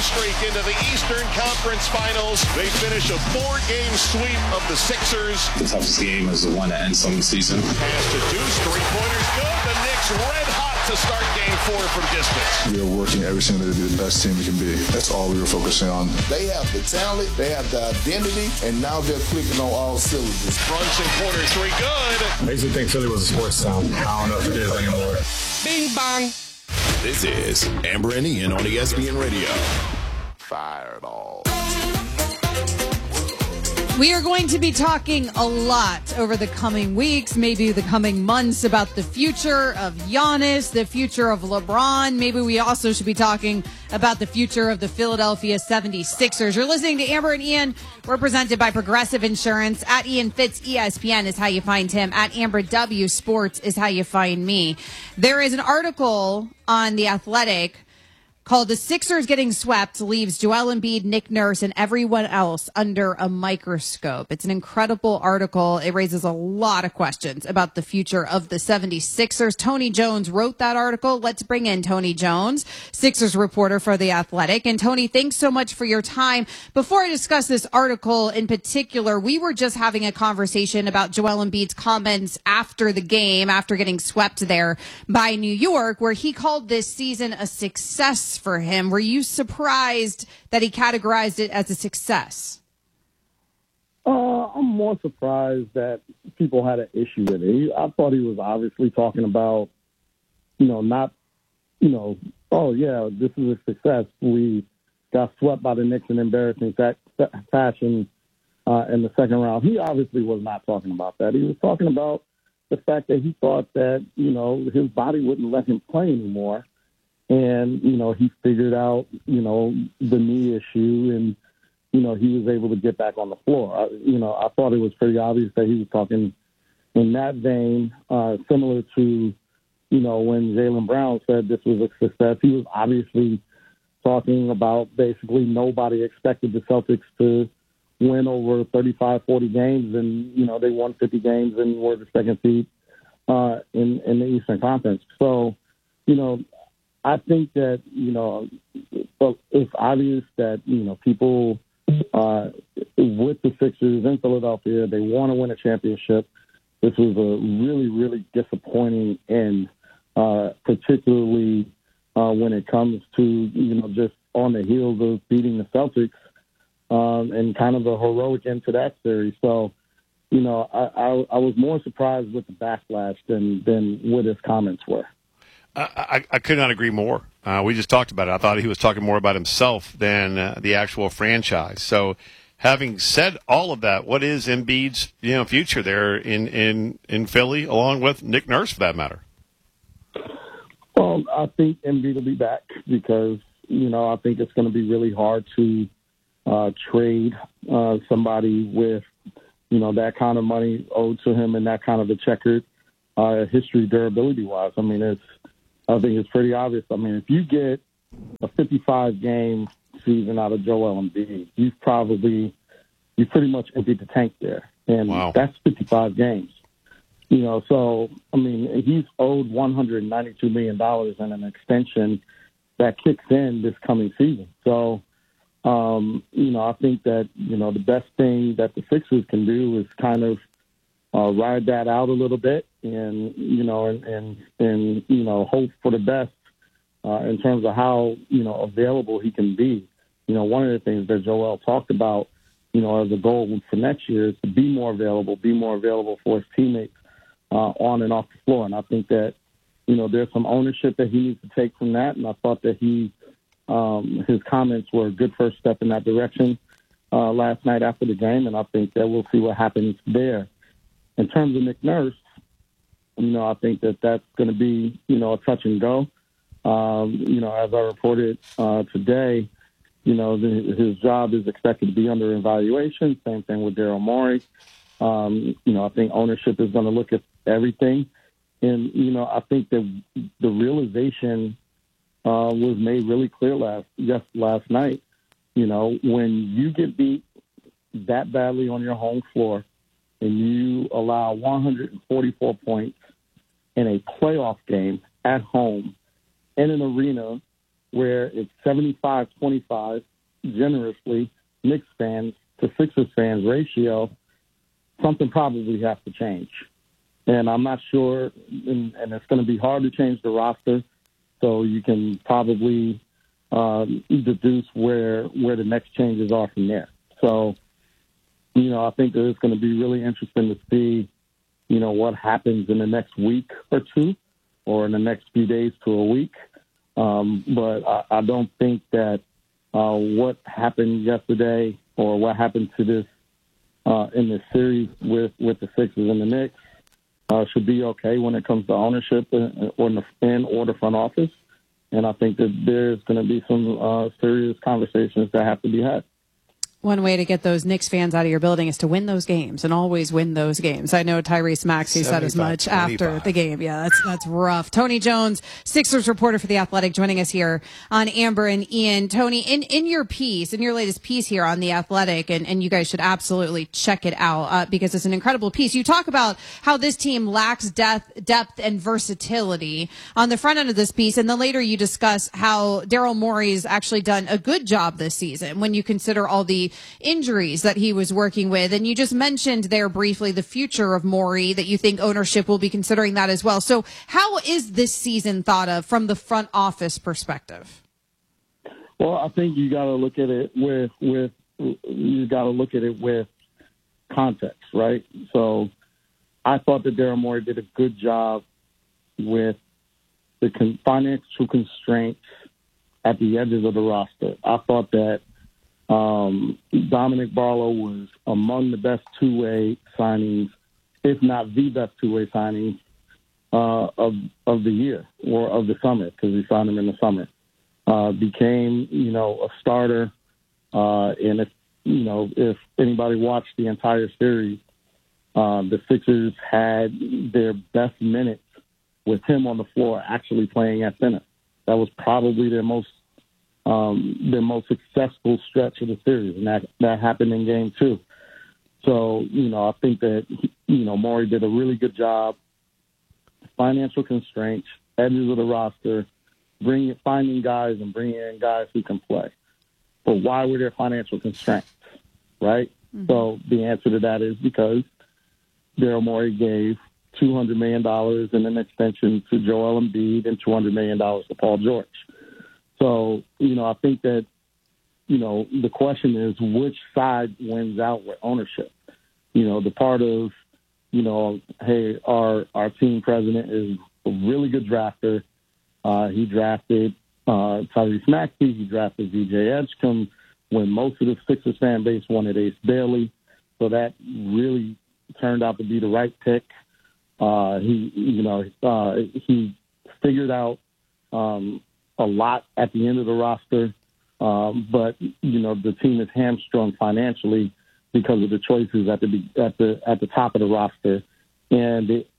streak into the Eastern Conference Finals. They finish a 4-game sweep of the Sixers. The toughest game is the one that ends some season. Pass to Deuce, three-pointers good. The Knicks red hot to start game 4 from distance. We are working every single day to be the best team we can be. That's all we were focusing on. They have the talent, they have the identity, and now they're clicking on all cylinders. Brunson, corner three, good. I used to think Philly was a sports town. I don't know if it is anymore. Bing bong. This is Amber and Ian on ESPN Radio. Fire it all. We are going to be talking a lot over the coming weeks, maybe the coming months, about the future of Giannis, the future of LeBron. Maybe we also should be talking about the future of the Philadelphia 76ers. You're listening to Amber and Ian. We're presented by Progressive Insurance. At Ian Fitz, ESPN is how you find him. At Amber W Sports is how you find me. There is an article on The Athletic called "The Sixers Getting Swept Leaves Joel Embiid, Nick Nurse, and everyone else under a microscope." It's an incredible article. It raises a lot of questions about the future of the 76ers. Tony Jones wrote that article. Let's bring in Tony Jones, Sixers reporter for The Athletic. And Tony, thanks so much for your time. Before I discuss this article in particular, we were just having a conversation about Joel Embiid's comments after the game, after getting swept there by New York, where he called this season a success for him. Were you surprised that he categorized it as a success? I'm more surprised that people had an issue with it. I thought he was obviously talking about, not, oh, yeah, this is a success. We got swept by the Knicks in embarrassing fashion in the second round. He obviously was not talking about that. He was talking about the fact that he thought that, his body wouldn't let him play anymore. And, he figured out, the knee issue and, he was able to get back on the floor. I thought it was pretty obvious that he was talking in that vein, similar to, when Jaylen Brown said this was a success. He was obviously talking about basically nobody expected the Celtics to win over 35, 40 games. And, they won 50 games and were the second seed in the Eastern Conference. So, I think that, it's obvious that, people with the Sixers in Philadelphia, they want to win a championship. This was a really, really disappointing end, particularly when it comes to, just on the heels of beating the Celtics and kind of a heroic end to that series. So, I was more surprised with the backlash than what his comments were. I could not agree more. We just talked about it. I thought he was talking more about himself than the actual franchise. So, having said all of that, what is Embiid's future there in Philly, along with Nick Nurse, for that matter? Well, I think Embiid will be back because I think it's going to be really hard to trade somebody with that kind of money owed to him and that kind of a checkered history durability wise. I think it's pretty obvious. If you get a 55-game season out of Joel Embiid, you've pretty much emptied the tank there. And wow. That's 55 games. So, he's owed $192 million and an extension that kicks in this coming season. So, I think that, the best thing that the Sixers can do is kind of ride that out a little bit and hope for the best in terms of how, available he can be. One of the things that Joel talked about, as a goal for next year is to be more available for his teammates on and off the floor. And I think that, there's some ownership that he needs to take from that. And I thought that his comments were a good first step in that direction last night after the game. And I think that we'll see what happens there. In terms of Nick Nurse, I think that that's going to be, a touch and go. As I reported today, his job is expected to be under evaluation. Same thing with Daryl Morey. I think ownership is going to look at everything. And, I think that the realization was made really clear last night. When you get beat that badly on your home floor, and you allow 144 points in a playoff game at home in an arena where it's 75-25 generously Knicks fans to Sixers fans ratio, something probably has to change. And I'm not sure, and it's going to be hard to change the roster, so you can probably deduce where the next changes are from there. So, I think that it's going to be really interesting to see, what happens in the next week or two or in the next few days to a week. But I don't think that what happened yesterday or what happened to this in this series with the Sixers and the Knicks should be okay when it comes to ownership or the front office. And I think that there's going to be some serious conversations that have to be had. One way to get those Knicks fans out of your building is to win those games and always win those games. I know Tyrese Maxey said as much after the game. Yeah, that's rough. Tony Jones, Sixers reporter for The Athletic, joining us here on Amber and Ian. Tony, in your piece, in your latest piece here on The Athletic, and you guys should absolutely check it out because it's an incredible piece. You talk about how this team lacks depth and versatility on the front end of this piece, and then later you discuss how Daryl Morey's actually done a good job this season when you consider all the injuries that he was working with. And you just mentioned there briefly the future of Morey, that you think ownership will be considering that as well. So how is this season thought of from the front office perspective? Well, I think you got to look at it with context, right? So I thought that Daryl Morey did a good job with the financial constraints at the edges of the roster. I thought that Dominic Barlow was among the best two-way signings, if not the best two-way signings of the year or of the summer, because we signed him in the summer. Became, a starter. And if anybody watched the entire series, the Sixers had their best minutes with him on the floor actually playing at center. That was probably their most successful stretch of the series, and that happened in Game 2. So, I think that, Morey did a really good job. Financial constraints, edges of the roster, finding guys and bringing in guys who can play. But why were there financial constraints, right? Mm-hmm. So the answer to that is because Daryl Morey gave $200 million in an extension to Joel Embiid and $200 million to Paul George. So, I think that, the question is which side wins out with ownership. The part of, hey, our team president is a really good drafter. He drafted Tyrese Maxey. He drafted VJ Edgecombe when most of the Sixers fan base wanted Ace Bailey. So that really turned out to be the right pick. He figured out a lot at the end of the roster, but the team is hamstrung financially because of the choices at the top of the roster and the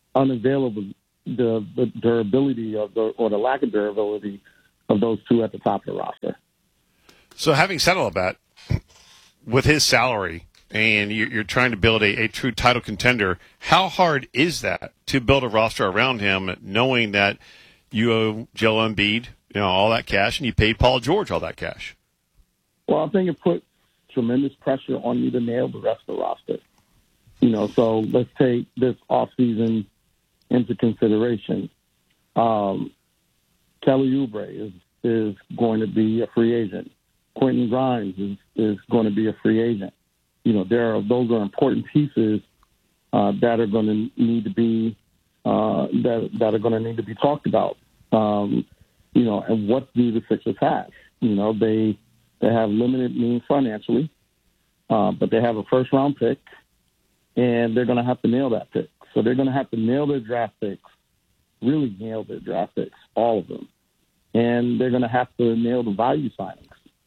durability or the lack of durability of those two at the top of the roster. So, having said all of that, with his salary and you're trying to build a true title contender, how hard is that to build a roster around him, knowing that you owe Joel Embiid, all that cash, and you paid Paul George all that cash? Well, I think it put tremendous pressure on you to nail the rest of the roster. So let's take this offseason into consideration. Kelly Oubre is going to be a free agent. Quentin Grimes is going to be a free agent. Those are important pieces that are going to need to be that are going to need to be talked about. And what do the Sixers have? They have limited means financially, but they have a first-round pick, and they're going to have to nail that pick. So they're going to have to nail their draft picks, really nail their draft picks, all of them. And they're going to have to nail the value signings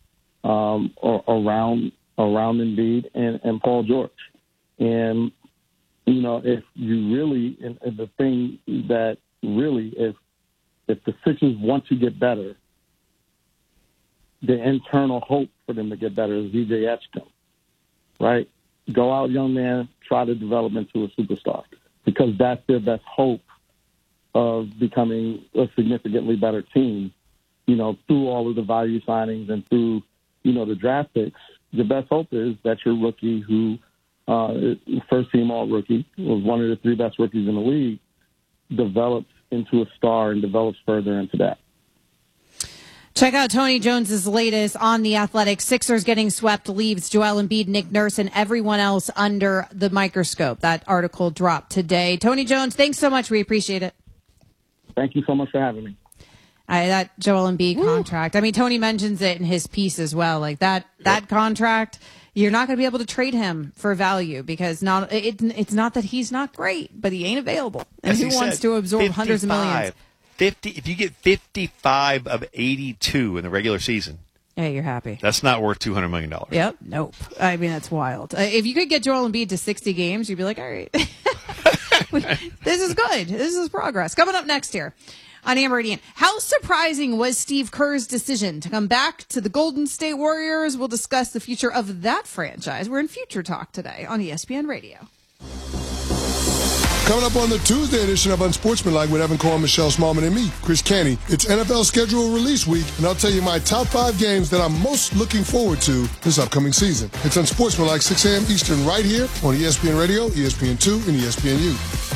around Embiid and Paul George. And, if you really, and the thing that really, if the Sixers want to get better, the internal hope for them to get better is VJ Edgecombe, right? Go out, young man, try to develop into a superstar, because that's their best hope of becoming a significantly better team, through all of the value signings and through, the draft picks, the best hope is that your rookie who first-team all-rookie, was one of the 3 best rookies in the league, develops into a star and develops further into that. Check out Tony Jones's latest on The Athletic. Sixers getting swept leaves Joel Embiid, Nick Nurse, and everyone else under the microscope. That article dropped today. Tony Jones, thanks so much. We appreciate it. Thank you so much for having me. That Joel Embiid contract. I mean, Tony mentions it in his piece as well. Like that contract, you're not going to be able to trade him for value because it's not that he's not great, but he ain't available. And who wants to absorb hundreds of millions? 50. If you get 55 of 82 in the regular season, yeah, you're happy. That's not worth $200 million. Yep. Nope. I mean, that's wild. If you could get Joel Embiid to 60 games, you'd be like, all right, this is good. This is progress. Coming up next here on Amber and Ian. How surprising was Steve Kerr's decision to come back to the Golden State Warriors? We'll discuss the future of that franchise. We're in Future Talk today on ESPN Radio. Coming up on the Tuesday edition of Unsportsmanlike with Evan Cohen, Michelle Smallman, and me, Chris Canty. It's NFL schedule release week, and I'll tell you my top 5 games that I'm most looking forward to this upcoming season. It's Unsportsmanlike, 6 a.m. Eastern, right here on ESPN Radio, ESPN2, and ESPNU.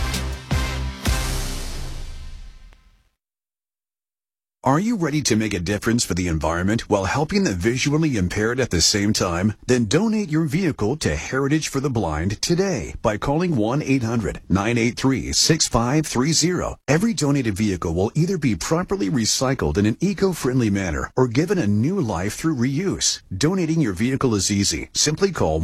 Are you ready to make a difference for the environment while helping the visually impaired at the same time? Then donate your vehicle to Heritage for the Blind today by calling 1-800-983-6530. Every donated vehicle will either be properly recycled in an eco-friendly manner or given a new life through reuse. Donating your vehicle is easy. Simply call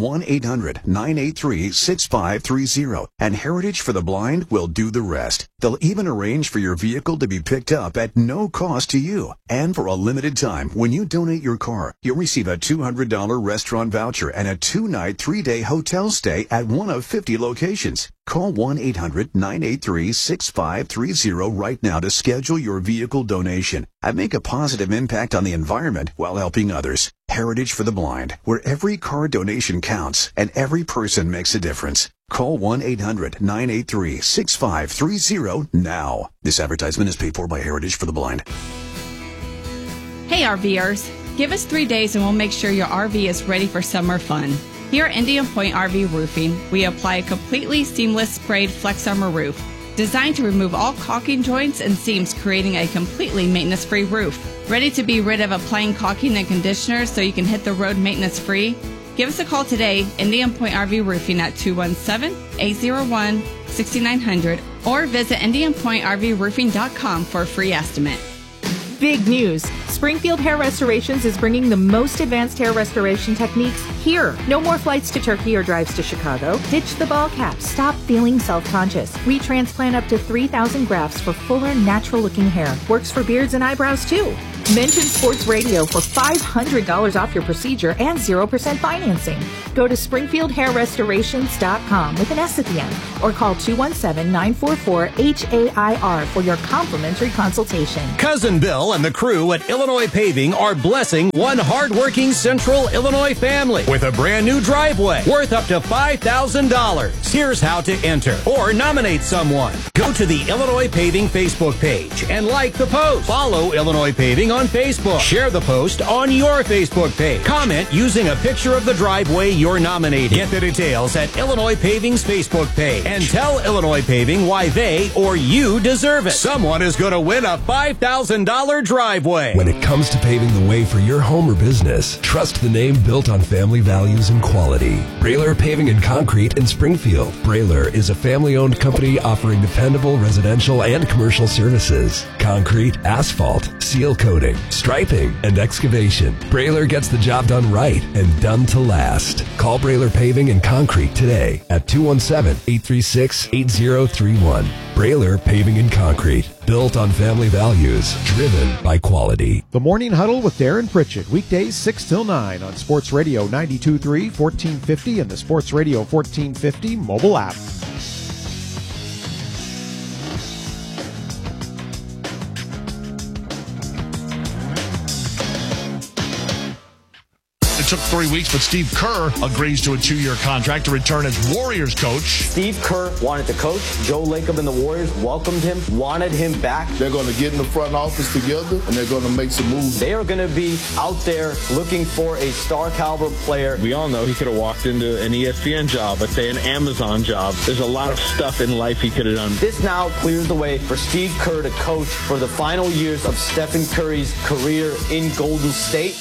1-800-983-6530 and Heritage for the Blind will do the rest. They'll even arrange for your vehicle to be picked up at no cost to you. And for a limited time, when you donate your car, you'll receive a $200 restaurant voucher and a 2-night, 3-day hotel stay at one of 50 locations. Call 1-800-983-6530 right now to schedule your vehicle donation and make a positive impact on the environment while helping others. Heritage for the Blind, where every car donation counts and every person makes a difference. Call 1-800-983-6530 now. This advertisement is paid for by Heritage for the Blind. Hey RVers, give us 3 days and we'll make sure your RV is ready for summer fun. Here at Indian Point RV Roofing, we apply a completely seamless sprayed Flex Armor roof designed to remove all caulking joints and seams, creating a completely maintenance-free roof. Ready to be rid of applying caulking and conditioners so you can hit the road maintenance-free? Give us a call today, Indian Point RV Roofing at 217-801-6900 or visit IndianPointRVRoofing.com for a free estimate. Big news. Springfield Hair Restorations is bringing the most advanced hair restoration techniques here. No more flights to Turkey or drives to Chicago. Ditch the ball cap. Stop feeling self-conscious. We transplant up to 3,000 grafts for fuller, natural-looking hair. Works for beards and eyebrows, too. Mention Sports Radio for $500 off your procedure and 0% financing. Go to SpringfieldHairRestorations.com with an S at the end or call 217-944-HAIR for your complimentary consultation. Cousin Bill and the crew at Illinois Paving are blessing one hardworking Central Illinois family with a brand new driveway worth up to $5,000. Here's how to enter or nominate someone. Go to the Illinois Paving Facebook page and like the post. Follow Illinois Paving on Facebook. Share the post on your Facebook page. Comment using a picture of the driveway you're nominating. Get the details at Illinois Paving's Facebook page and tell Illinois Paving why they or you deserve it. Someone is going to win a $5,000 driveway. When it comes to paving the way for your home or business, trust the name built on family values and quality. Brailer Paving and Concrete in Springfield. Brailer is a family-owned company offering dependable residential and commercial services. Concrete, asphalt, seal coating, striping, and excavation. Brailer gets the job done right and done to last. Call Brailer Paving and Concrete today at 217-836-8031. Brailer Paving and Concrete. Built on family values, driven by quality. The Morning Huddle with Darren Pritchett, weekdays 6 till 9 on Sports Radio 92.3, 1450, and the Sports Radio 1450 mobile app. It took 3 weeks, but Steve Kerr agrees to a 2-year contract to return as Warriors coach. Steve Kerr wanted to coach. Joe Lacob and the Warriors welcomed him, wanted him back. They're going to get in the front office together, and they're going to make some moves. They are going to be out there looking for a star caliber player. We all know he could have walked into an ESPN job, let's say an Amazon job. There's a lot of stuff in life he could have done. This now clears the way for Steve Kerr to coach for the final years of Stephen Curry's career in Golden State.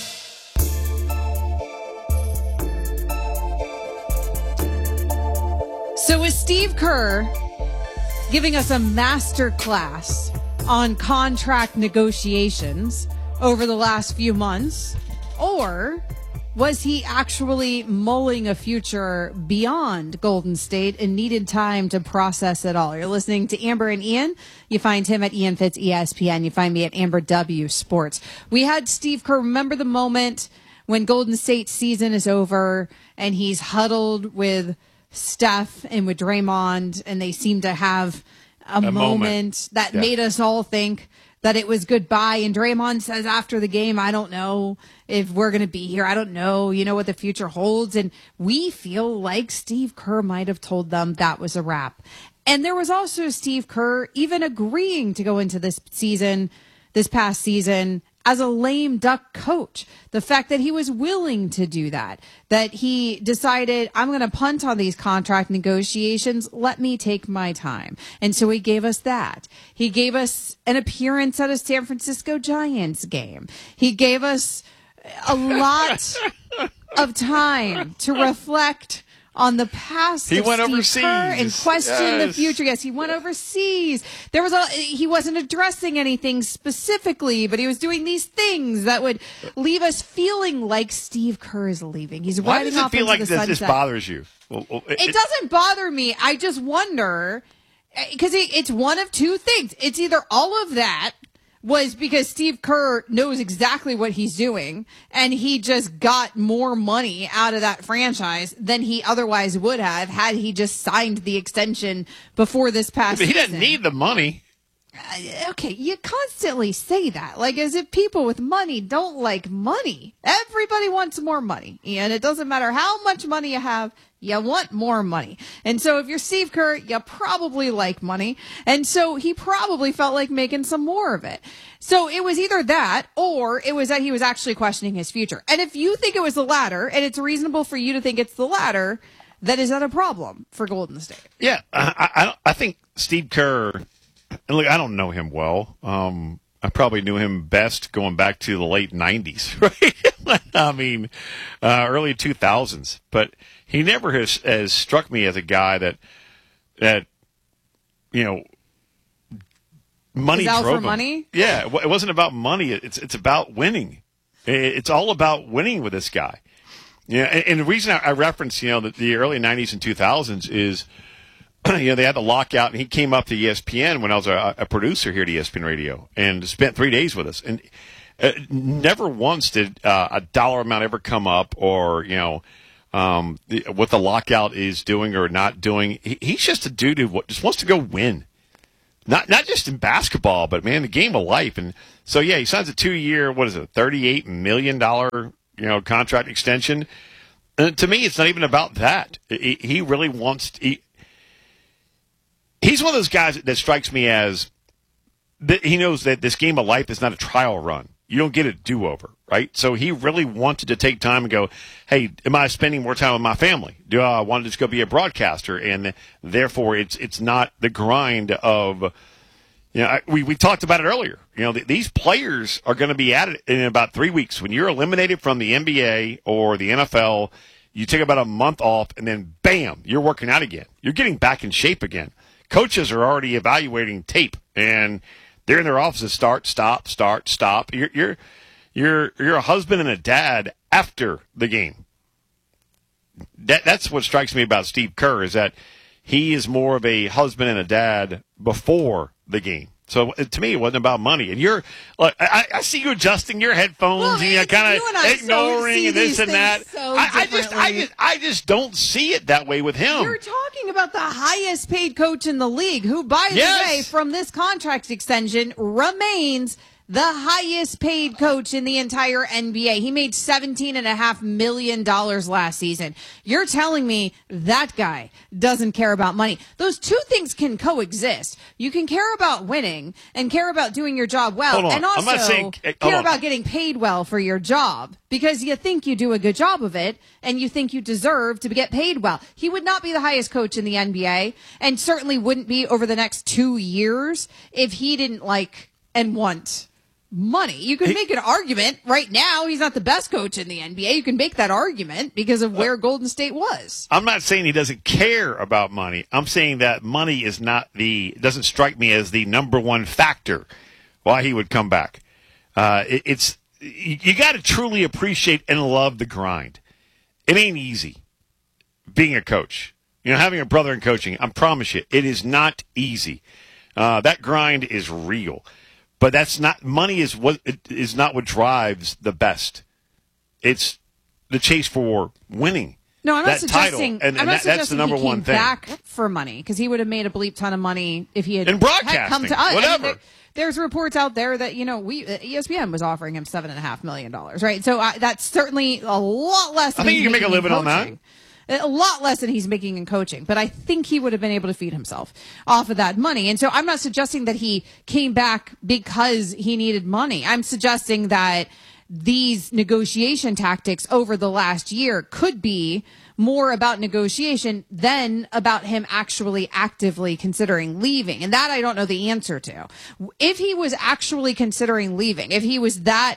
So is Steve Kerr giving us a master class on contract negotiations over the last few months? Or was he actually mulling a future beyond Golden State and needed time to process it all? You're listening to Amber and Ian. You find him at Ian Fitz ESPN. You find me at Amber W Sports. We had Steve Kerr. Remember the moment when Golden State's season is over and he's huddled with Steph and with Draymond, and they seem to have a moment that made us all think that it was goodbye. And Draymond says after the game, I don't know if we're going to be here. I don't know, what the future holds. And we feel like Steve Kerr might have told them that was a wrap. And there was also Steve Kerr even agreeing to go into this past season, as a lame duck coach. The fact that he was willing to do that he decided, I'm going to punt on these contract negotiations. Let me take my time. And so he gave us that. He gave us an appearance at a San Francisco Giants game. He gave us a lot of time to reflect on the past. He of went Steve overseas Kerr and question the future. Yes, he went overseas. He wasn't addressing anything specifically, but he was doing these things that would leave us feeling like Steve Kerr is leaving. He's Why riding does it off feel into like the sunset. this bothers you? It doesn't bother me. I just wonder, because it's one of two things. It's either all of that was because Steve Kerr knows exactly what he's doing, and he just got more money out of that franchise than he otherwise would have had he just signed the extension before this past season. He doesn't need the money. Okay, you constantly say that, like as if people with money don't like money. Everybody wants more money, and it doesn't matter how much money you have. You want more money. And so if you're Steve Kerr, you probably like money. And so he probably felt like making some more of it. So it was either that, or it was that he was actually questioning his future. And if you think it was the latter, and it's reasonable for you to think it's the latter, then is that a problem for Golden State? Yeah, I think Steve Kerr, and look, I don't know him well. I probably knew him best going back to the late 90s, right? I mean, early 2000s. But he never has struck me as a guy that money out drove for him. money? Yeah, it wasn't about money. It's about winning. It's all about winning with this guy. Yeah, and the reason I reference, the early 90s and 2000s is, they had the lockout, and he came up to ESPN when I was a producer here at ESPN Radio and spent 3 days with us. And never once did a dollar amount ever come up or, what the lockout is doing or not doing. He's just a dude who just wants to go win. Not just in basketball, but, man, the game of life. And so, yeah, he signs a 2-year, $38 million, contract extension. And to me, it's not even about that. He really wants he's one of those guys that strikes me as he knows that this game of life is not a trial run. You don't get a do-over, right? So he really wanted to take time and go, hey, am I spending more time with my family? Do I want to just go be a broadcaster? And therefore, it's not the grind of, we talked about it earlier. These players are going to be at it in about 3 weeks. When you're eliminated from the NBA or the NFL, you take about a month off, and then, bam, you're working out again. You're getting back in shape again. Coaches are already evaluating tape, and they're in their offices. Start, stop, start, stop. You're a husband and a dad after the game. That's what strikes me about Steve Kerr, is that he is more of a husband and a dad before the game. So to me, it wasn't about money. And I see you adjusting your headphones and you're kind of ignoring and this and that. So I just don't see it that way with him. You're talking about the highest paid coach in the league, who, by the way, from this contract extension remains the highest paid coach in the entire NBA. He made $17.5 million last season. You're telling me that guy doesn't care about money. Those two things can coexist. You can care about winning and care about doing your job well, and also care about getting paid well for your job because you think you do a good job of it and you think you deserve to get paid well. He would not be the highest coach in the NBA and certainly wouldn't be over the next 2 years if he didn't like and want money. You can make an argument right now. He's not the best coach in the NBA. You can make that argument because of where Golden State was. I'm not saying he doesn't care about money. I'm saying that money is doesn't strike me as the number one factor why he would come back. You got to truly appreciate and love the grind. It ain't easy being a coach. Having a brother in coaching, I promise you, it is not easy. That grind is real. But money is not what drives the best. It's the chase for winning. No, I'm not suggesting. Title, and that's the number he came one thing. Back for money because he would have made a bleep ton of money if he had come to us. Whatever. There's reports out there that ESPN was offering him $7.5 million, right? So that's certainly a lot less. I think you can make a living on that. A lot less than he's making in coaching, but I think he would have been able to feed himself off of that money. And so I'm not suggesting that he came back because he needed money. I'm suggesting that these negotiation tactics over the last year could be more about negotiation than about him actually actively considering leaving. And that I don't know the answer to. If he was actually considering leaving, if he was that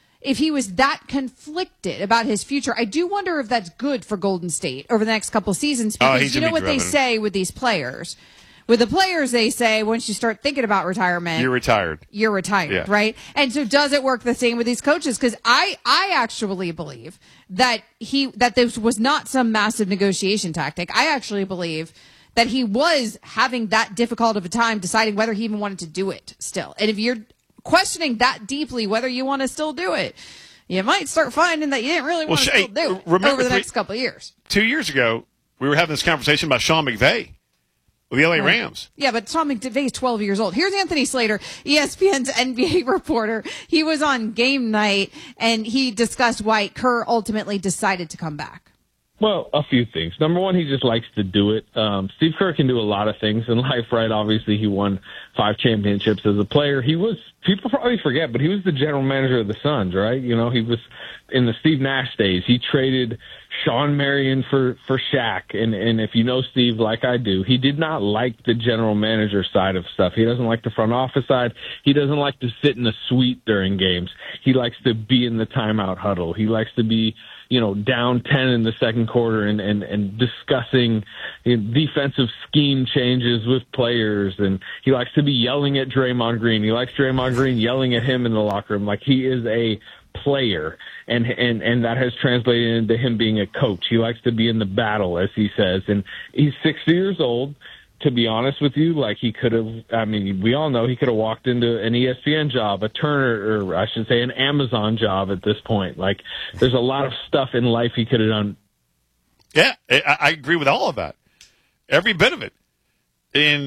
conflicted about his future, I do wonder if that's good for Golden State over the next couple of seasons. Because you know what they say with these players? With the players, they say once you start thinking about retirement, you're retired. You're retired, yeah. Right? And so does it work the same with these coaches? Because I actually believe that this was not some massive negotiation tactic. I actually believe that he was having that difficult of a time deciding whether he even wanted to do it still. And if you're questioning that deeply whether you want to still do it, you might start finding that you didn't really want to still do it over the next couple of years. 2 years ago, we were having this conversation about Sean McVay with the LA Rams. Yeah, but Sean McVay is 12 years old. Here's Anthony Slater, ESPN's NBA reporter. He was on game night, and he discussed why Kerr ultimately decided to come back. Well, a few things. Number one, he just likes to do it. Steve Kerr can do a lot of things in life, right? Obviously, he won 5 championships as a player. People probably forget, but he was the general manager of the Suns, right? He was in the Steve Nash days. He traded Sean Marion for Shaq. And if you know Steve like I do, he did not like the general manager side of stuff. He doesn't like the front office side. He doesn't like to sit in the suite during games. He likes to be in the timeout huddle. He likes to be down 10 in the second quarter and discussing defensive scheme changes with players. And he likes to be yelling at Draymond Green. He likes Draymond Green yelling at him in the locker room. Like, he is a player, and that has translated into him being a coach. He likes to be in the battle, as he says. And he's 60 years old. To be honest with you, like, he could have, we all know he could have walked into an ESPN job, a Turner, or I should say an Amazon job at this point. Like, there's a lot of stuff in life he could have done. Yeah, I agree with all of that. Every bit of it. And,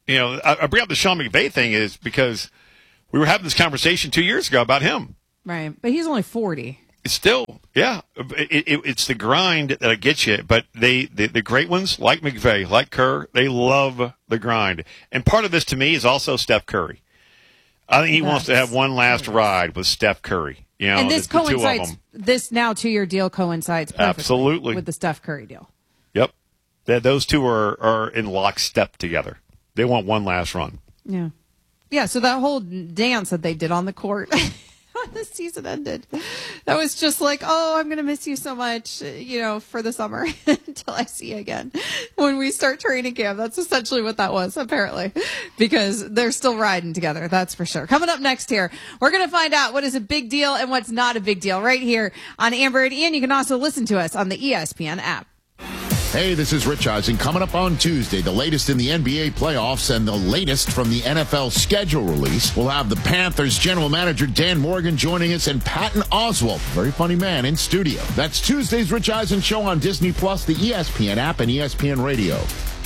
I bring up the Sean McVay thing is because we were having this conversation 2 years ago about him. Right, but he's only 40. Still, yeah, it's the grind that gets you. But the great ones, like McVay, like Kerr, they love the grind. And part of this, to me, is also Steph Curry. I think he wants to have one last ride with Steph Curry. And this coincides. This now 2-year deal coincides perfectly with the Steph Curry deal. Yep, those two are in lockstep together. They want one last run. Yeah, yeah. So that whole dance that they did on the court. The season ended. That was just like, oh, I'm going to miss you so much, for the summer until I see you again when we start training camp. That's essentially what that was, apparently, because they're still riding together. That's for sure. Coming up next here, we're going to find out what is a big deal and what's not a big deal right here on Amber and Ian. You can also listen to us on the ESPN app. Hey, this is Rich Eisen. Coming up on Tuesday, the latest in the NBA playoffs and the latest from the NFL schedule release. We'll have the Panthers general manager Dan Morgan joining us and Patton Oswalt, very funny man, in studio. That's Tuesday's Rich Eisen Show on Disney+, the ESPN app, and ESPN Radio.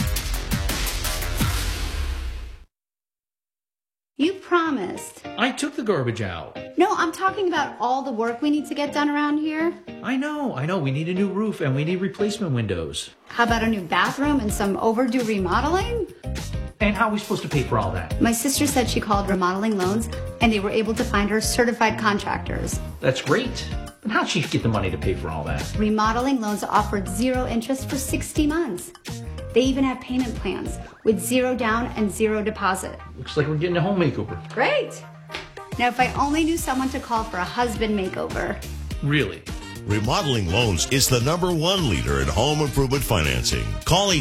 You promised. I took the garbage out. No, I'm talking about all the work we need to get done around here. I know. We need a new roof and we need replacement windows. How about a new bathroom and some overdue remodeling? And how are we supposed to pay for all that? My sister said she called Remodeling Loans and they were able to find her certified contractors. That's great. But how'd she get the money to pay for all that? Remodeling Loans offered 0 interest for 60 months. They even have payment plans with 0 down and 0 deposit. Looks like we're getting a home makeover. Great. Now, if I only knew someone to call for a husband makeover. Really? Remodeling Loans is the #1 leader in home improvement financing. Call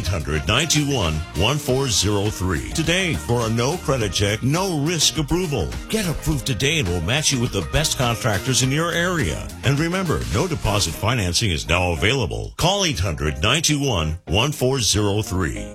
800-921-1403 today for a no credit check, no risk approval. Get approved today and we'll match you with the best contractors in your area. And remember, no deposit financing is now available. Call 800-921-1403.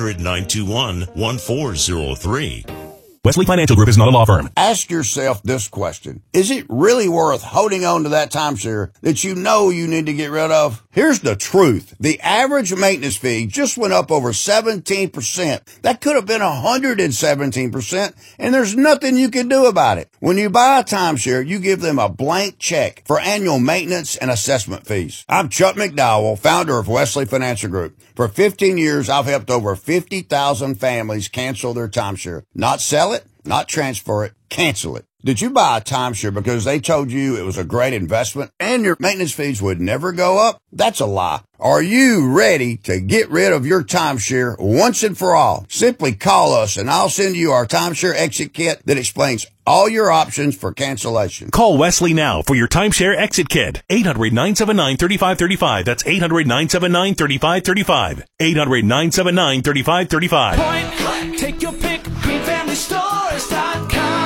800-921-1403. Wesley Financial Group is not a law firm. Ask yourself this question. Is it really worth holding on to that timeshare that you know you need to get rid of? Here's the truth. The average maintenance fee just went up over 17%. That could have been 117%, and there's nothing you can do about it. When you buy a timeshare, you give them a blank check for annual maintenance and assessment fees. I'm Chuck McDowell, founder of Wesley Financial Group. For 15 years, I've helped over 50,000 families cancel their timeshare. Not sell it, not transfer it, cancel it. Did you buy a timeshare because they told you it was a great investment and your maintenance fees would never go up? That's a lie. Are you ready to get rid of your timeshare once and for all? Simply call us and I'll send you our timeshare exit kit that explains all your options for cancellation. Call Wesley now for your timeshare exit kit. 800-979-3535. That's 800-979-3535. 800-979-3535. Point blank. Take your pick. GreenFamilyStores.com.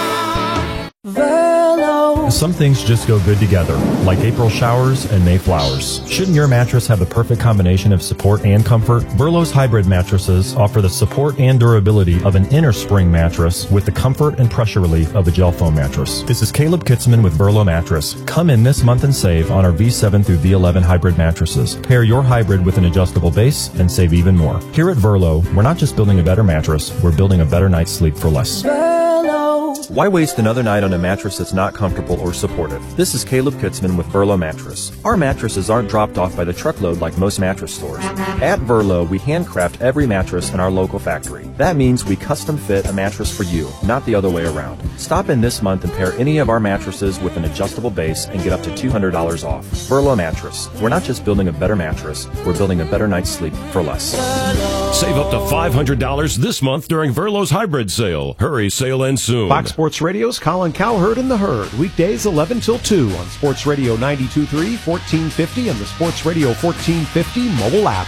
Some things just go good together, like April showers and May flowers. Shouldn't your mattress have the perfect combination of support and comfort? Burlow's hybrid mattresses offer the support and durability of an inner spring mattress with the comfort and pressure relief of a gel foam mattress. This is Caleb Kitzman with Burlow Mattress. Come in this month and save on our V7 through V11 hybrid mattresses. Pair your hybrid with an adjustable base and save even more. Here at Burlow, we're not just building a better mattress, we're building a better night's sleep for less. Why waste another night on a mattress that's not comfortable or supportive? This is Caleb Kitzman with Burlow Mattress. Our mattresses aren't dropped off by the truckload like most mattress stores. At Burlow, we handcraft every mattress in our local factory. That means we custom fit a mattress for you, not the other way around. Stop in this month and pair any of our mattresses with an adjustable base and get up to $200 off. Burlow Mattress. We're not just building a better mattress, we're building a better night's sleep for less. Save up to $500 this month during Burlow's hybrid sale. Hurry, sale ends soon. Fox Sports Radio's Colin Cowherd and the Herd. Weekdays 11 till 2 on Sports Radio 92.3, 1450, and the Sports Radio 1450 mobile app.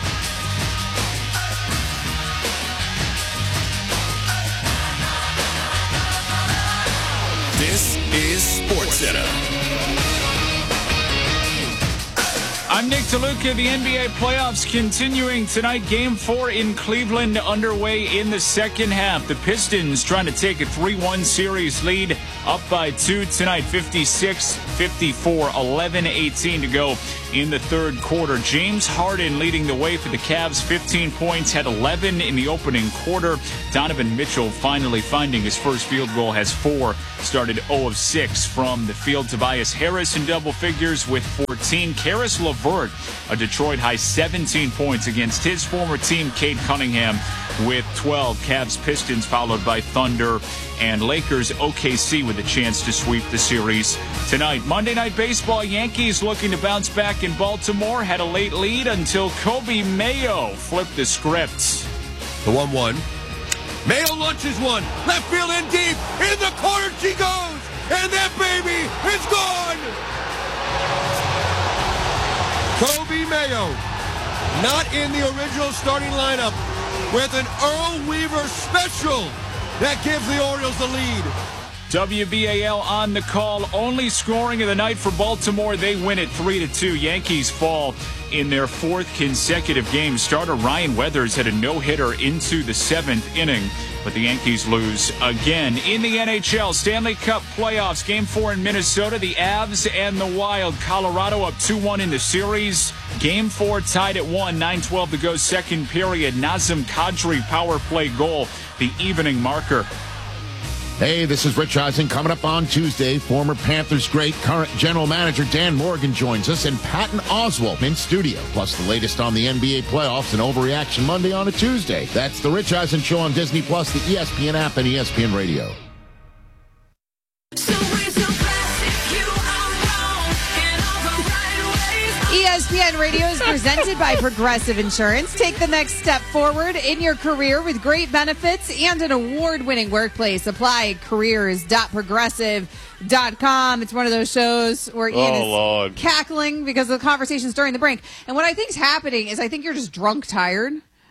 This is SportsCenter. I'm Nick DeLuca. The NBA playoffs continuing tonight. Game 4 in Cleveland underway in the second half. The Pistons trying to take a 3-1 series lead, up by 2 tonight, 56-54, 11-18 to go in the third quarter. James Harden leading the way for the Cavs, 15 points, had 11 in the opening quarter. Donovan Mitchell finally finding his first field goal, has 4, started 0 of 6 from the field. Tobias Harris in double figures with 14. Karis LeVert, a Detroit high 17 points against his former team, Cade Cunningham, with 12. Cavs Pistons followed by Thunder and Lakers. OKC with a chance to sweep the series tonight. Monday Night Baseball, Yankees looking to bounce back in Baltimore. Had a late lead until Kobe Mayo flipped the script. The 1-1. Mayo launches one. Left field in deep. In the corner she goes. And that baby is gone. Kobe Mayo, not in the original starting lineup, with an Earl Weaver special that gives the Orioles the lead. WBAL on the call. Only scoring of the night for Baltimore. They win it 3-2. Yankees fall in their 4th consecutive game. Starter Ryan Weathers had a no-hitter into the 7th inning, but the Yankees lose again. In the NHL, Stanley Cup playoffs, Game 4 in Minnesota, the Avs and the Wild. Colorado up 2-1 in the series. Game 4 tied at 1, 9:12 to go, second period. Nazem Kadri power play goal, the evening marker. Hey, this is Rich Eisen. Coming up on Tuesday, former Panthers great, current general manager Dan Morgan joins us, and Patton Oswalt in studio. Plus the latest on the NBA playoffs and Overreaction Monday on a Tuesday. That's the Rich Eisen Show on Disney+, Plus, the ESPN app, and ESPN Radio. ESPN Radio is presented by Progressive Insurance. Take the next step forward in your career with great benefits and an award-winning workplace. Apply at careers.progressive.com. It's one of those shows where Ian is cackling because of the conversations during the break. And what I think is happening is I think you're just drunk tired.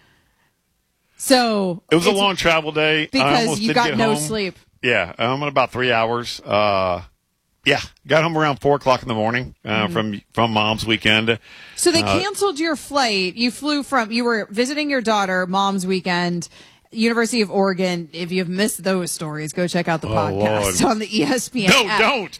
So it was a long travel day. Because you got no sleep. Yeah, I'm at about 3 hours. Yeah, got home around 4 o'clock in the morning from Mom's weekend. So they canceled your flight. You were visiting your daughter, Mom's weekend, University of Oregon. If you've missed those stories, go check out the podcast on the ESPN app. Don't.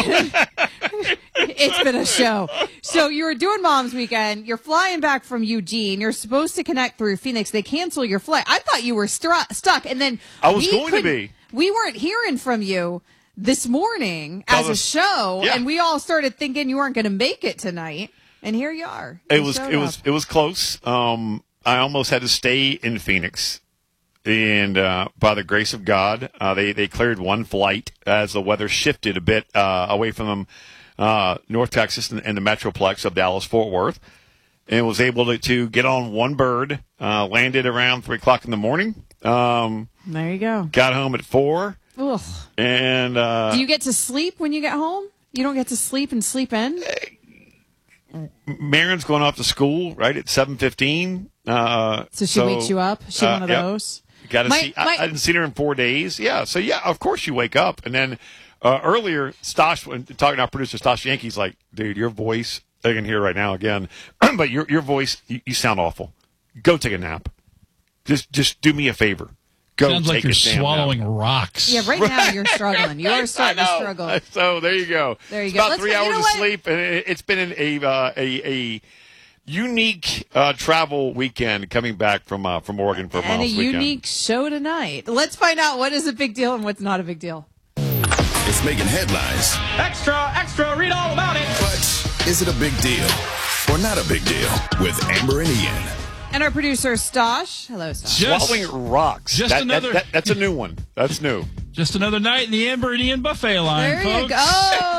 It's been a show. So you were doing Mom's weekend. You're flying back from Eugene. You're supposed to connect through Phoenix. They cancel your flight. I thought you were stuck. And then I was going to be. We weren't hearing from you this morning as a show, and we all started thinking you weren't going to make it tonight, and here you are. It was close. I almost had to stay in Phoenix, and by the grace of God, they cleared one flight as the weather shifted a bit away from North Texas and the Metroplex of Dallas-Fort Worth, and was able to get on one bird, landed around 3 o'clock in the morning. There you go. Got home at 4. Ugh. And do you get to sleep when you get home? You don't get to sleep and sleep in? Marin's going off to school right at 7:15. So she wakes you up. She one of those. Got to see. I hadn't seen her in 4 days. Yeah. So yeah, of course you wake up. And then earlier, Stosh, talking to our producer Stosh Yankee's like, dude, your voice. I can hear right now again, but your voice, you sound awful. Go take a nap. Just do me a favor. Sounds like you're swallowing rocks. Yeah, right now you're struggling. You are starting to struggle. So there you go. There you it's go. About 3 hours of sleep, and it's been a unique travel weekend coming back from Oregon for and a weekend. Unique show tonight. Let's find out what is a big deal and what's not a big deal. It's making headlines. Extra, read all about it. But is it a big deal or not a big deal with Amber and Ian? And our producer, Stosh. Hello, Stosh. Swallowing rocks. That's a new one. That's new. Just another night in the Amber and Ian buffet line, there folks. You go.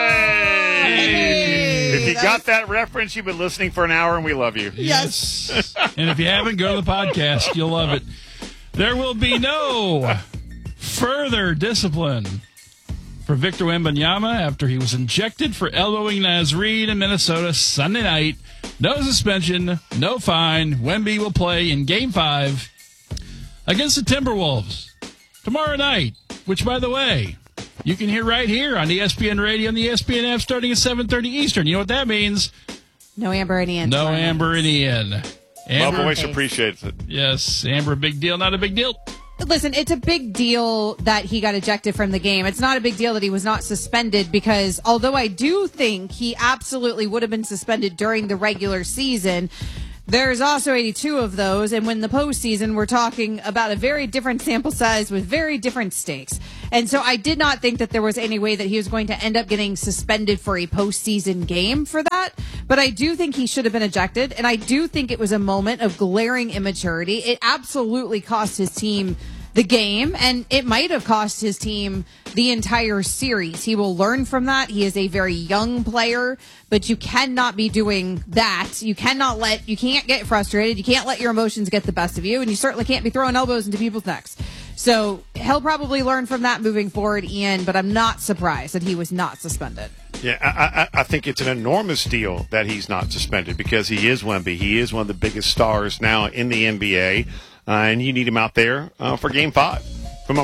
Hey. If you got that reference, you've been listening for an hour, and we love you. Yes. And if you haven't, go to the podcast. You'll love it. There will be no further discipline for Victor Wembanyama after he was injected for elbowing Naz Reid in Minnesota Sunday night. No suspension, no fine. Wemby will play in Game 5 against the Timberwolves tomorrow night, which, by the way, you can hear right here on ESPN Radio and the ESPN app starting at 7:30 Eastern. You know what that means? No Amber and Ian. No Amber and Ian. My voice appreciates it. Yes, Amber, big deal, not a big deal. Listen, it's a big deal that he got ejected from the game. It's not a big deal that he was not suspended because although I do think he absolutely would have been suspended during the regular season, there's also 82 of those. And when the postseason, we're talking about a very different sample size with very different stakes. And so I did not think that there was any way that he was going to end up getting suspended for a postseason game for that. But I do think he should have been ejected. And I do think it was a moment of glaring immaturity. It absolutely cost his team the game, and it might have cost his team the entire series. He will learn from that. He is a very young player, but you cannot be doing that. You can't get frustrated. You can't let your emotions get the best of you, and you certainly can't be throwing elbows into people's necks. So he'll probably learn from that moving forward, Ian, but I'm not surprised that he was not suspended. Yeah, I think it's an enormous deal that he's not suspended because he is Wemby. He is one of the biggest stars now in the NBA. And you need him out there for Game 5 from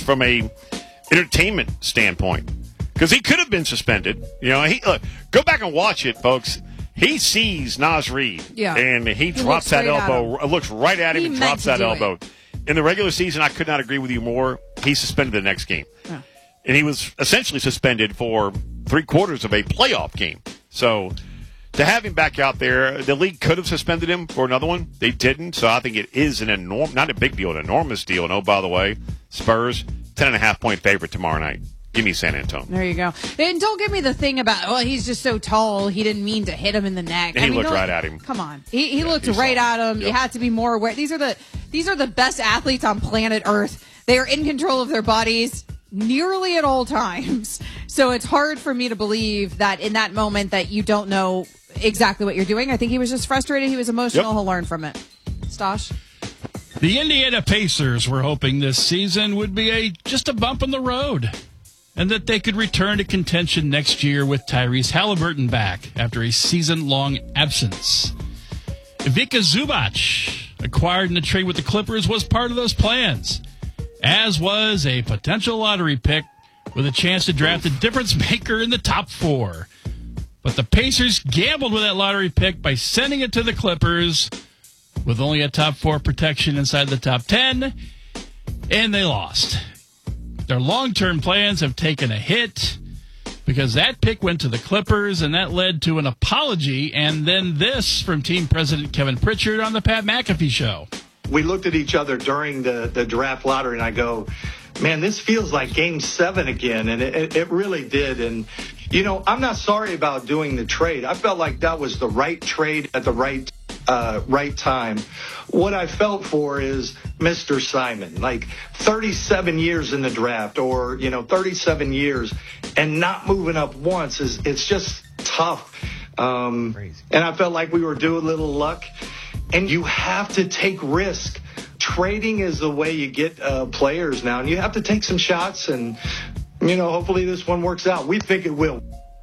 a entertainment standpoint, because he could have been suspended. You know, go back and watch it, folks. He sees Naz Reid, and he drops that elbow. Looks right at him and drops that elbow. In the regular season, I could not agree with you more. He's suspended the next game, and he was essentially suspended for 3/4 of a playoff game. So, to have him back out there, the league could have suspended him for another one. They didn't, so I think it is not a big deal, an enormous deal. And oh, by the way, Spurs 10.5-point favorite tomorrow night. Give me San Antonio. There you go. And don't give me the thing about, well, he's just so tall, he didn't mean to hit him in the neck. He looked right at him. Come on. He looked right at him. Yep. You had to be more aware. These are the best athletes on planet Earth. They are in control of their bodies nearly at all times. So it's hard for me to believe that in that moment that you don't know exactly what you're doing. I think he was just frustrated. He was emotional. Yep. He'll learn from it. Stosh? The Indiana Pacers were hoping this season would be just a bump in the road, and that they could return to contention next year with Tyrese Halliburton back after a season-long absence. Ivica Zubac, acquired in a trade with the Clippers, was part of those plans, as was a potential lottery pick with a chance to draft a difference maker in the top 4. But the Pacers gambled with that lottery pick by sending it to the Clippers with only a top 4 protection inside the top 10, and they lost. Their long-term plans have taken a hit because that pick went to the Clippers, and that led to an apology, and then this from team president Kevin Pritchard on the Pat McAfee Show. We looked at each other during the draft lottery, and I go, man, this feels like Game 7 again, and it really did. And, you know, I'm not sorry about doing the trade. I felt like that was the right trade at the right time. What I felt for is Mr. Simon, like 37 years in the draft, or 37 years and not moving up once it's just tough. And I felt like we were due a little luck, and you have to take risk. Trading is the way you get players now, and you have to take some shots, and hopefully this one works out. We think it will.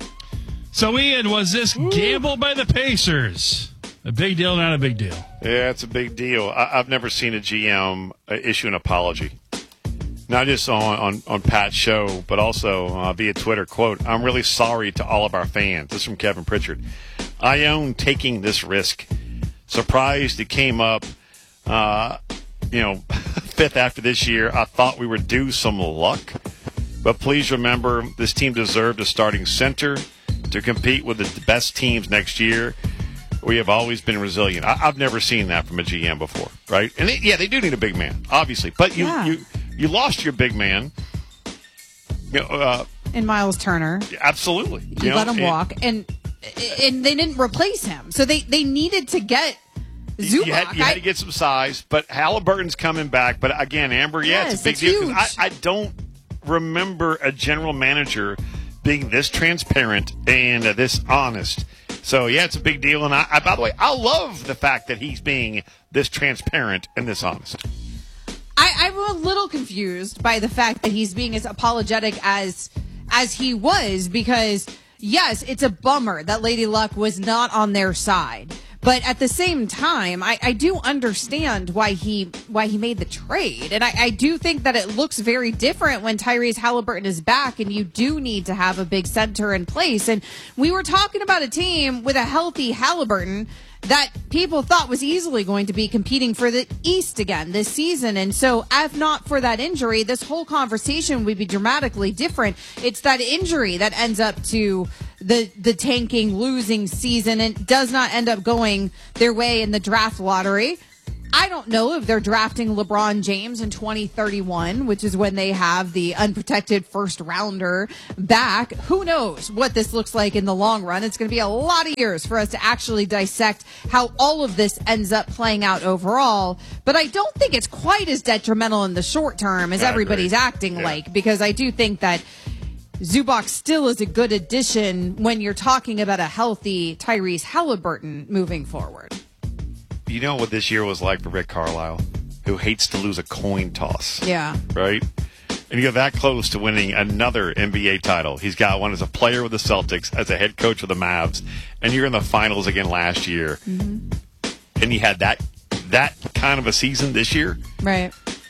So Ian, was this gamble by the Pacers a big deal, not a big deal? Yeah, it's a big deal. I've never seen a GM issue an apology. Not just on Pat's show, but also via Twitter. Quote, "I'm really sorry to all of our fans." This is from Kevin Pritchard. "I own taking this risk. Surprised it came up, fifth after this year. I thought we were due some luck. But please remember, this team deserved a starting center to compete with the best teams next year. We have always been resilient." I've never seen that from a GM before, right? And they do need a big man, obviously. But you lost your big man. In Miles Turner. Absolutely. You let him walk, and they didn't replace him. So they needed to get Zubac. You had to get some size, but Halliburton's coming back. But again, Amber, it's a big deal. I don't remember a general manager being this transparent and this honest. So, it's a big deal. And I, by the way, I love the fact that he's being this transparent and this honest. I'm a little confused by the fact that he's being as apologetic as he was, because, yes, it's a bummer that Lady Luck was not on their side. But at the same time, I do understand why he made the trade. And I do think that it looks very different when Tyrese Halliburton is back, and you do need to have a big center in place. And we were talking about a team with a healthy Halliburton that people thought was easily going to be competing for the East again this season. And so if not for that injury, this whole conversation would be dramatically different. It's that injury that ends up to the tanking, losing season, and does not end up going their way in the draft lottery. I don't know if they're drafting LeBron James in 2031, which is when they have the unprotected first rounder back. Who knows what this looks like in the long run? It's going to be a lot of years for us to actually dissect how all of this ends up playing out overall. But I don't think it's quite as detrimental in the short term as everybody's acting like, because I do think that Zubac still is a good addition when you're talking about a healthy Tyrese Halliburton moving forward. You know what this year was like for Rick Carlisle, who hates to lose a coin toss. Yeah. Right? And you're that close to winning another NBA title. He's got one as a player with the Celtics, as a head coach with the Mavs, and you're in the finals again last year. Mm-hmm. And you had that kind of a season this year. Right.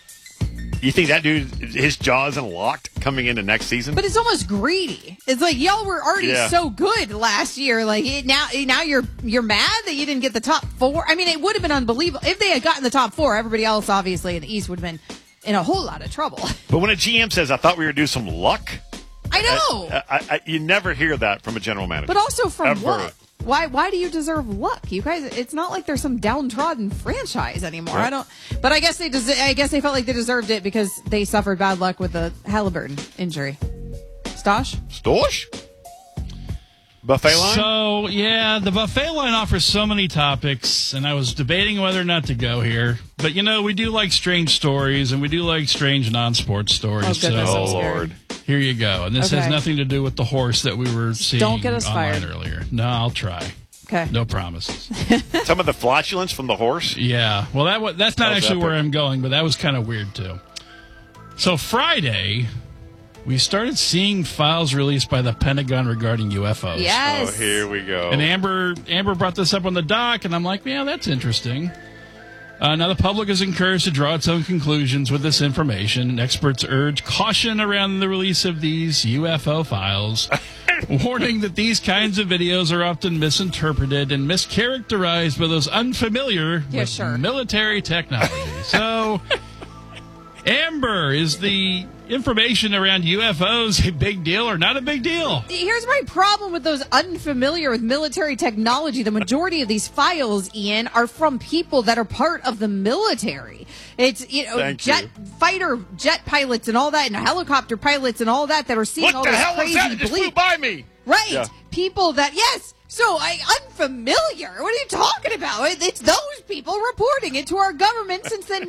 You think that dude, his jaw isn't locked coming into next season? But it's almost greedy. It's like, y'all were already so good last year. Like now you're mad that you didn't get the top 4. I mean, it would have been unbelievable if they had gotten the top 4. Everybody else, obviously, in the East would have been in a whole lot of trouble. But when a GM says, "I thought we were due some luck," I know. You never hear that from a general manager. But also from ever. what? Why do you deserve luck? You guys, it's not like there's some downtrodden franchise anymore. Right. But I guess they felt like they deserved it because they suffered bad luck with the Halliburton injury. Stosh? Buffet line? So, yeah, the buffet line offers so many topics, and I was debating whether or not to go here. But, we do like strange stories, and we do like strange non-sports stories. Oh, goodness, so, Lord. Here you go. And this has nothing to do with the horse that we were seeing Don't get us online fired. earlier. No, I'll try. Okay. No promises. Some of the flatulence from the horse? Yeah. Well, that's not actually where I'm going, but that was kind of weird, too. So, Friday, we started seeing files released by the Pentagon regarding UFOs. Yes. Oh, here we go. And Amber brought this up on the doc, and I'm like, yeah, that's interesting. Now, the public is encouraged to draw its own conclusions with this information, and experts urge caution around the release of these UFO files, warning that these kinds of videos are often misinterpreted and mischaracterized by those unfamiliar with military technology. So, Amber, is the information around UFOs a big deal or not a big deal? Here's my problem with those unfamiliar with military technology. The majority of these files, Ian, are from people that are part of the military. It's, fighter jet pilots and all that, and helicopter pilots and all that are seeing all this crazy What the hell was that? It just flew by me. Right. Yeah. People that, so unfamiliar. What are you talking about? It's those people reporting it to our government since the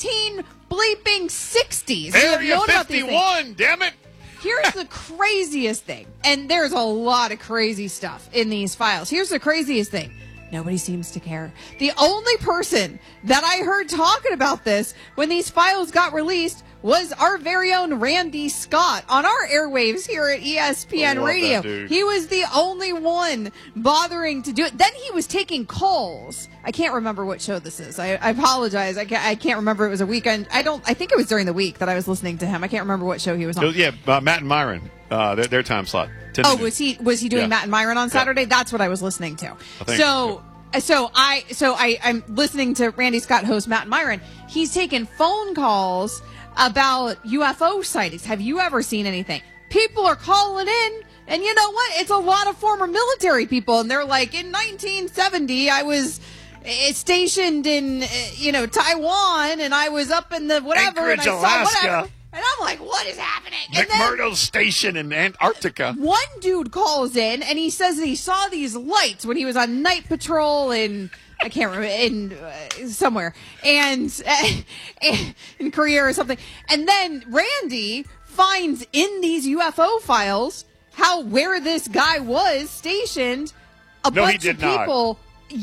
1960s. Area 51, damn it. Here's the craziest thing, and there's a lot of crazy stuff in these files. Here's the craziest thing. Nobody seems to care. The only person that I heard talking about this when these files got released was our very own Randy Scott on our airwaves here at ESPN Radio. He was the only one bothering to do it. Then he was taking calls. I can't remember what show this is. I apologize. I can't remember. It was a weekend. I think it was during the week that I was listening to him. I can't remember what show he was on. Matt and Myron, their time slot. Oh, was he doing Matt and Myron on Saturday? Yeah. That's what I was listening to. I'm listening to Randy Scott host Matt and Myron. He's taking phone calls about UFO sightings. Have you ever seen anything? People are calling in, and you know what? It's a lot of former military people, and they're like, in 1970, I was stationed in, Taiwan, and I was up in the whatever, Anchorage, and I Alaska. saw whatever. And I'm like, what is happening? McMurdo Station in Antarctica. One dude calls in, and he says that he saw these lights when he was on night patrol in, I can't remember, somewhere, and in Korea or something. And then Randy finds in these UFO files where this guy was stationed. A bunch of people,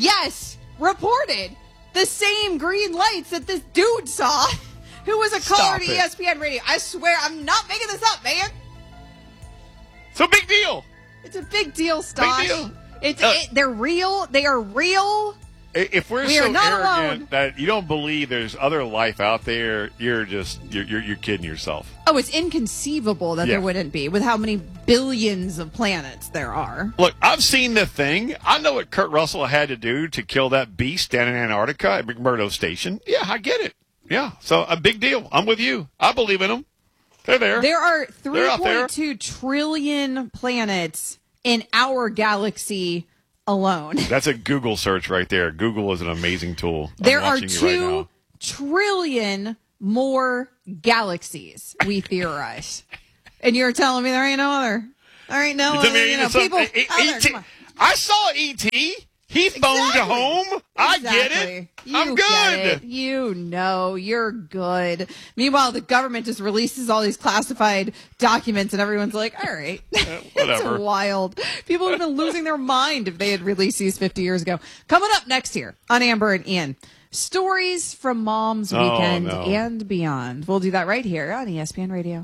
reported the same green lights that this dude saw. Who was a caller to ESPN Radio? I swear, I'm not making this up, man. It's a big deal. It's a big deal, Stosh. Big deal. They're real. They are real. If we're so arrogant that you don't believe there's other life out there, you're kidding yourself. Oh, it's inconceivable that there wouldn't be with how many billions of planets there are. Look, I've seen the thing. I know what Kurt Russell had to do to kill that beast down in Antarctica at McMurdo Station. Yeah, I get it. Yeah, so a big deal. I'm with you. I believe in them. They're there. There are 3.2 trillion planets in our galaxy alone. That's a Google search right there. Google is an amazing tool. There are 2 trillion more galaxies, we theorize. And you're telling me there ain't no other. There ain't no other. People. I saw E.T. He phoned you home. I get it. I'm good. You're good. Meanwhile, the government just releases all these classified documents, and everyone's like, all right. Whatever. It's wild. People would have been losing their mind if they had released these 50 years ago. Coming up next here on Amber and Ian, stories from Mom's Weekend and beyond. We'll do that right here on ESPN Radio.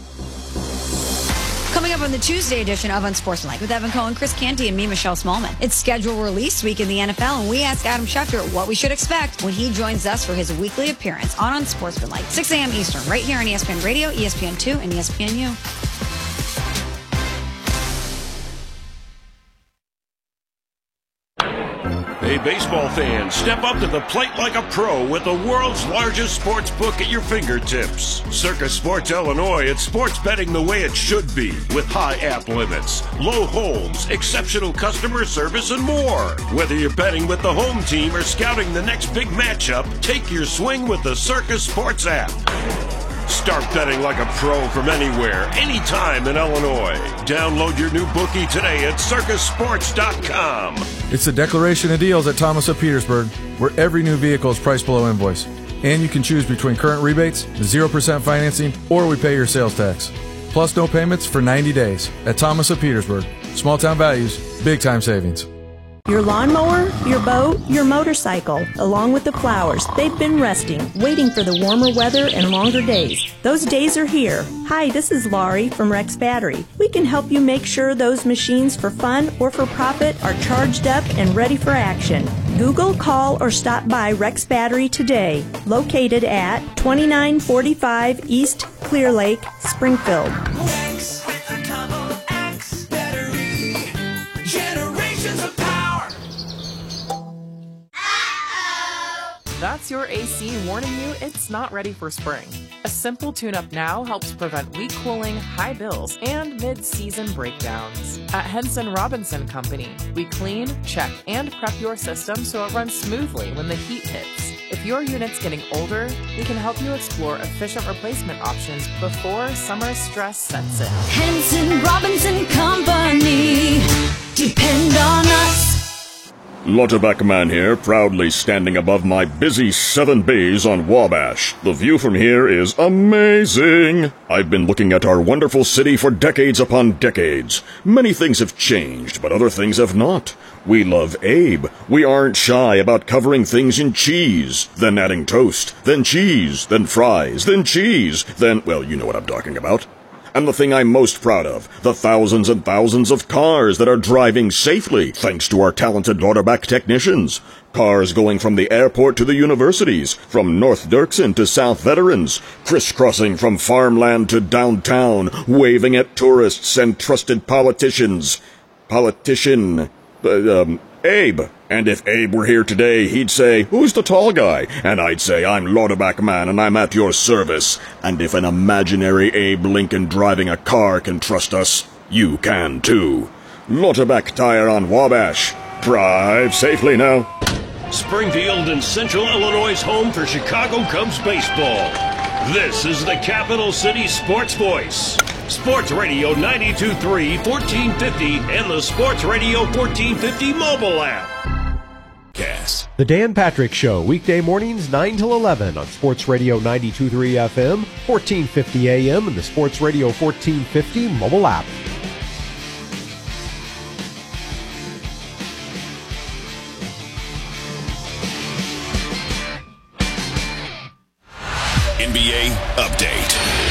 Coming up on the Tuesday edition of Unsportsmanlike with Evan Cohen, Chris Canty, and me, Michelle Smallman. It's schedule release week in the NFL, and we ask Adam Schefter what we should expect when he joins us for his weekly appearance on Unsportsmanlike, 6 a.m. Eastern, right here on ESPN Radio, ESPN2, and ESPNU. Hey, baseball fans, step up to the plate like a pro with the world's largest sports book at your fingertips. Circus Sports Illinois, it's sports betting the way it should be, with high app limits, low holds, exceptional customer service, and more. Whether you're betting with the home team or scouting the next big matchup, take your swing with the Circus Sports app. Start betting like a pro from anywhere, anytime in Illinois. Download your new bookie today at circusports.com. It's the Declaration of Deals at Thomas of Petersburg, where every new vehicle is priced below invoice. And you can choose between current rebates, 0% financing, or we pay your sales tax. Plus no payments for 90 days at Thomas of Petersburg. Small town values, big time savings. Your lawnmower, your boat, your motorcycle, along with the flowers, they've been resting, waiting for the warmer weather and longer days. Those days are here. Hi, this is Laurie from Rex Battery. We can help you make sure those machines for fun or for profit are charged up and ready for action. Google, call, or stop by Rex Battery today, located at 2945 East Clear Lake, Springfield. That's your AC warning you it's not ready for spring. A simple tune-up now helps prevent weak cooling, high bills, and mid-season breakdowns. At Henson Robinson Company, we clean, check, and prep your system so it runs smoothly when the heat hits. If your unit's getting older, we can help you explore efficient replacement options before summer stress sets in. Henson Robinson Company. Depend on us. Lauterbach Man here, proudly standing above my busy 7 bays on Wabash. The view from here is amazing. I've been looking at our wonderful city for decades upon decades. Many things have changed, but other things have not. We love Abe. We aren't shy about covering things in cheese, then adding toast, then cheese, then fries, then cheese, then, well, you know what I'm talking about. And the thing I'm most proud of, the thousands and thousands of cars that are driving safely thanks to our talented Lauterbach technicians. Cars going from the airport to the universities, from North Dirksen to South Veterans, crisscrossing from farmland to downtown, waving at tourists and trusted politicians. Abe. And if Abe were here today, he'd say, "Who's the tall guy?" And I'd say, "I'm Lauterbach Man, and I'm at your service." And if an imaginary Abe Lincoln driving a car can trust us, you can too. Lauterbach Tire on Wabash. Drive safely now. Springfield and Central Illinois' home for Chicago Cubs baseball. This is the Capital City Sports Voice. Sports Radio 92.3, 1450, and the Sports Radio 1450 mobile app. The Dan Patrick Show, weekday mornings 9 till 11 on Sports Radio 92.3 FM, 1450 AM, and the Sports Radio 1450 mobile app. NBA Update.